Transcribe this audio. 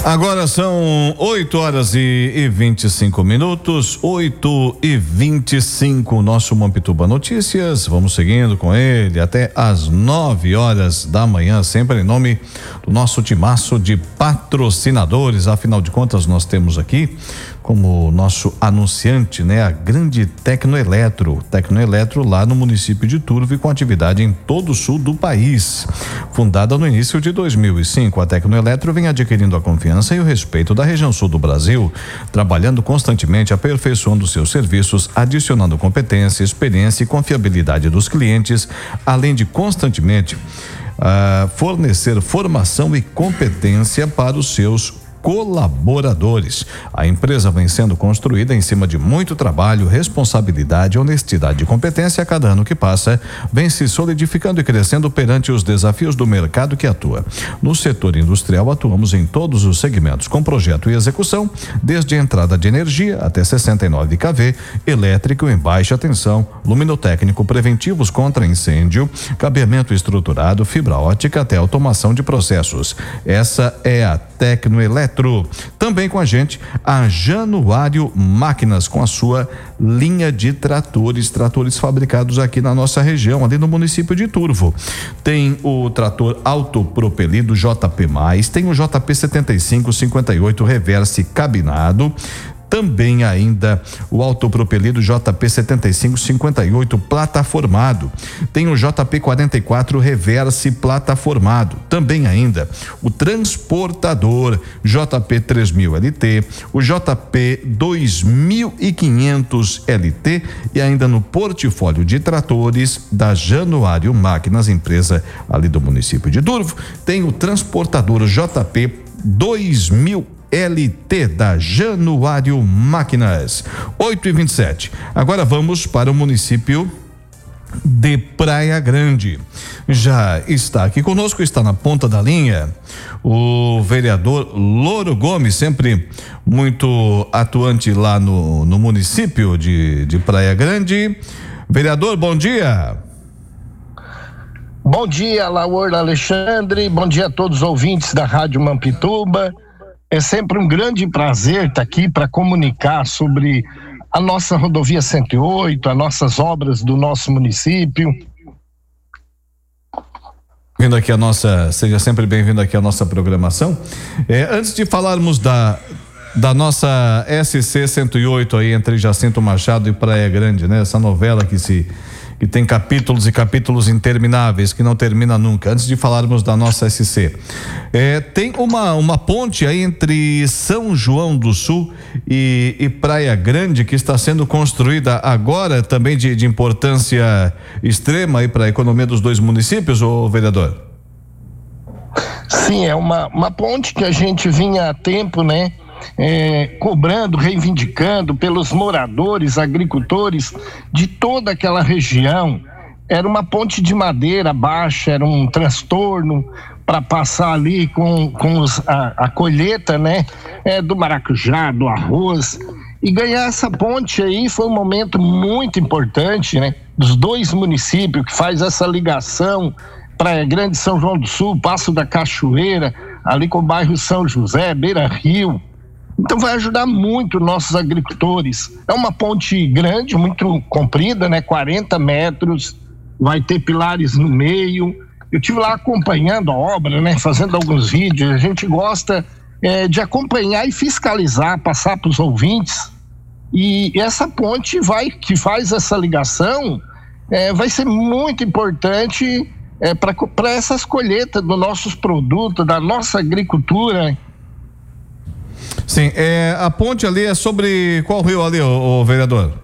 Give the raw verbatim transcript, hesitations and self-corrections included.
Agora são oito horas e vinte e cinco minutos, oito e vinte e cinco, nosso Mampituba Notícias. Vamos seguindo com ele até às nove horas da manhã, sempre em nome do nosso timaço de patrocinadores. Afinal de contas, nós temos aqui como nosso anunciante, né, a grande Tecnoeletro. Tecnoeletro lá no município de Turvo e com atividade em todo o sul do país. Fundada no início de dois mil e cinco, a Tecnoeletro vem adquirindo a confiança e o respeito da região sul do Brasil, trabalhando constantemente, aperfeiçoando seus serviços, adicionando competência, experiência e confiabilidade dos clientes, além de constantemente uh, fornecer formação e competência para os seus colaboradores. A empresa vem sendo construída em cima de muito trabalho, responsabilidade, honestidade e competência. A cada ano que passa, vem se solidificando e crescendo perante os desafios do mercado que atua. No setor industrial, atuamos em todos os segmentos, com projeto e execução, desde a entrada de energia até sessenta e nove kV, elétrico em baixa tensão, luminotécnico, preventivos contra incêndio, cabeamento estruturado, fibra ótica até automação de processos. Essa é a Tecnoeletro. Também com a gente a Januário Máquinas, com a sua linha de tratores, tratores fabricados aqui na nossa região, ali no município de Turvo. Tem o trator autopropelido J P mais, tem o J P setenta e cinco cinquenta e oito reverse cabinado. Também ainda o autopropelido J P setenta e cinco cinquenta e oito plataformado. Tem o J P quarenta e quatro reverse plataformado. Também ainda o transportador J P três mil L T, o J P dois mil e quinhentos L T e ainda no portfólio de tratores da Januário Máquinas, empresa ali do município de Turvo, tem o transportador J P dois mil L T da Januário Máquinas. oito e vinte e sete. Agora vamos para o município de Praia Grande. Já está aqui conosco, está na ponta da linha, o vereador Louro Gomes, sempre muito atuante lá no, no município de, de Praia Grande. Vereador, bom dia. Bom dia, Laura Alexandre, bom dia a todos os ouvintes da Rádio Mampituba. É sempre um grande prazer estar aqui para comunicar sobre a nossa rodovia cento e oito, as nossas obras do nosso município. Vindo aqui a nossa, seja sempre bem-vindo aqui à nossa programação. É, antes de falarmos da da nossa S C cento e oito aí entre Jacinto Machado e Praia Grande, né? Essa novela que se que tem capítulos e capítulos intermináveis, que não termina nunca. Antes de falarmos da nossa S C, é, tem uma uma ponte aí entre São João do Sul e, e Praia Grande que está sendo construída agora, também de, de importância extrema aí para a economia dos dois municípios, ô vereador? Sim, é uma, uma ponte que a gente vinha há tempo, né? É, cobrando, reivindicando pelos moradores, agricultores de toda aquela região. Era uma ponte de madeira baixa, era um transtorno para passar ali com, com os, a, a colheita, né, é, do maracujá, do arroz. E ganhar essa ponte aí foi um momento muito importante, né, dos dois municípios que faz essa ligação, Praia Grande, São João do Sul, Passo da Cachoeira, ali com o bairro São José, Beira Rio. Então vai ajudar muito nossos agricultores. É uma ponte grande, muito comprida, né? quarenta metros, vai ter pilares no meio. Eu estive lá acompanhando a obra, né? Fazendo alguns vídeos. A gente gosta é, de acompanhar e fiscalizar, passar para os ouvintes. E essa ponte vai, que faz essa ligação, é, vai ser muito importante é, para essas colheitas dos nossos produtos, da nossa agricultura. Sim, é, a ponte ali é sobre qual rio ali, ô, ô vereador?